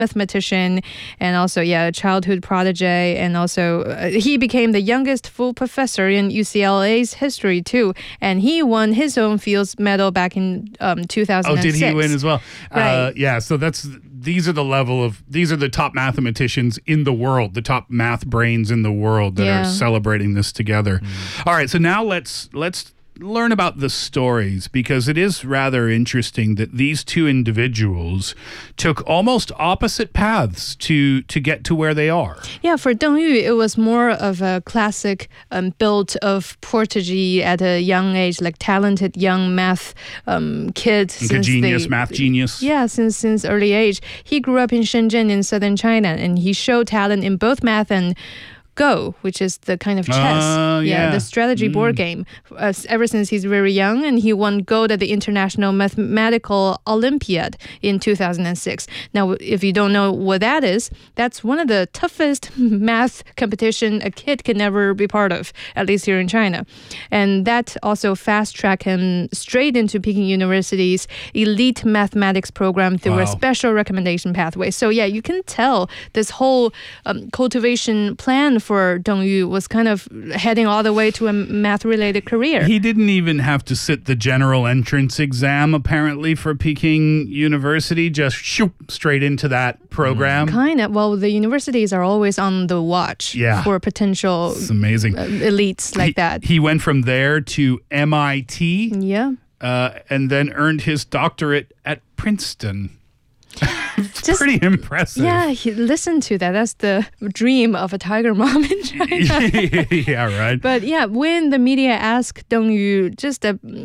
mathematician and also a childhood prodigy, and also he became the youngest full professor in UCLA's history too, and he won his own Fields Medal back in 2006. Oh, did he win as well? Right. So these are the top mathematicians in the world, the top math brains in the world that are celebrating this together. All right, so now let's learn about the stories, because it is rather interesting that these two individuals took almost opposite paths to get to where they are. Yeah, for Deng Yu, it was more of a classic build of prodigy at a young age, like talented young math kid. Like a genius, math genius. Yeah, since early age. He grew up in Shenzhen in southern China, and he showed talent in both math and Go, which is the kind of chess, the strategy board game, ever since he's very young, and he won gold at the International Mathematical Olympiad in 2006. Now, if you don't know what that is, that's one of the toughest math competition a kid can ever be part of, at least here in China. And that also fast-tracked him straight into Peking University's elite mathematics program through a special recommendation pathway. So you can tell this whole cultivation plan for Deng Yu was kind of heading all the way to a math-related career. He didn't even have to sit the general entrance exam, apparently, for Peking University. Just straight into that program. Kind of. Well, the universities are always on the watch for potential elites like that. He went from there to MIT. Yeah. And then earned his doctorate at Princeton. It's pretty impressive. Yeah, listen to that. That's the dream of a tiger mom in China. Yeah, right. But when the media asked Deng Yu just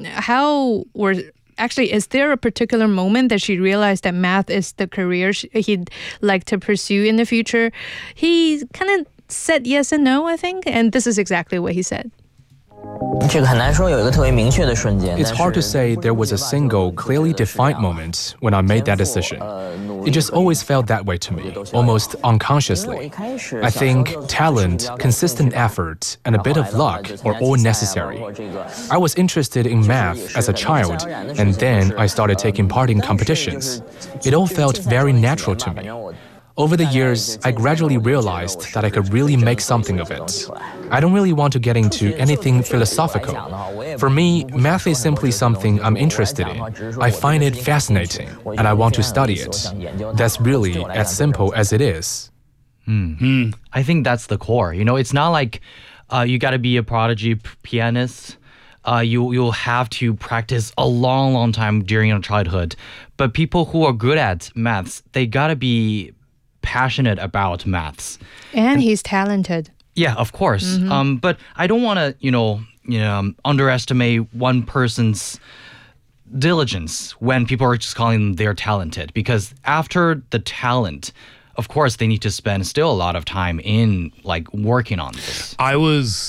actually, is there a particular moment that she realized that math is the career he'd like to pursue in the future? He kind of said yes and no, I think. And this is exactly what he said. It's hard to say there was a single, clearly defined moment when I made that decision. It just always felt that way to me, almost unconsciously. I think talent, consistent effort, and a bit of luck are all necessary. I was interested in math as a child, and then I started taking part in competitions. It all felt very natural to me. Over the years, I gradually realized that I could really make something of it. I don't really want to get into anything philosophical. For me, math is simply something I'm interested in. I find it fascinating, and I want to study it. That's really as simple as it is. I think that's the core. It's not like you got to be a prodigy pianist. You'll have to practice a long, long time during your childhood. But people who are good at maths, they got to be passionate about maths. And he's talented. Yeah, of course. But I don't want to, underestimate one person's diligence when people are just calling them they're talented. Because after the talent, of course, they need to spend still a lot of time in working on this. I was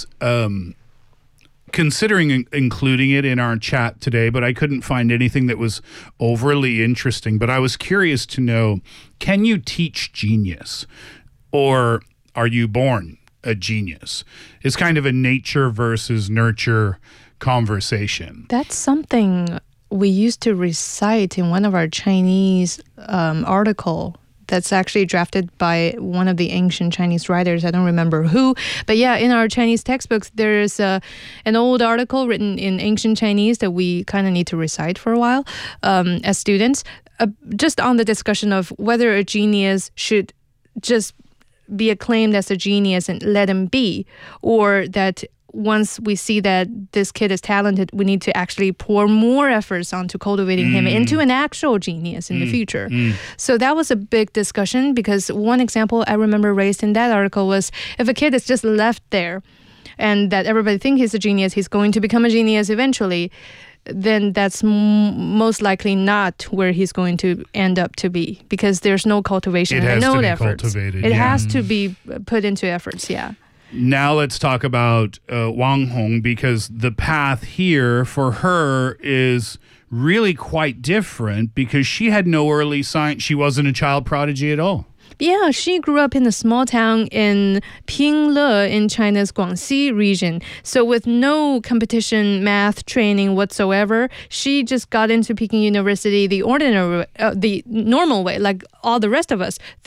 considering including it in our chat today, but I couldn't find anything that was overly interesting. But I was curious to know, can you teach genius, or are you born a genius? It's kind of a nature versus nurture conversation. That's something we used to recite in one of our Chinese article that's actually drafted by one of the ancient Chinese writers. I don't remember who. But in our Chinese textbooks, there's an old article written in ancient Chinese that we kind of need to recite for a while as students, just on the discussion of whether a genius should just be acclaimed as a genius and let him be, or that once we see that this kid is talented, we need to actually pour more efforts onto cultivating him into an actual genius in the future. So that was a big discussion, because one example I remember raised in that article was, if a kid is just left there and that everybody thinks he's a genius, he's going to become a genius eventually, then that's most likely not where he's going to end up to be, because there's no cultivation and no efforts. It has to be put into efforts, Now let's talk about Wang Hong, because the path here for her is really quite different, because she had no early sign. She wasn't a child prodigy at all. Yeah, she grew up in a small town in Pingle in China's Guangxi region. So with no competition math training whatsoever, she just got into Peking University the normal way, like all the rest of us,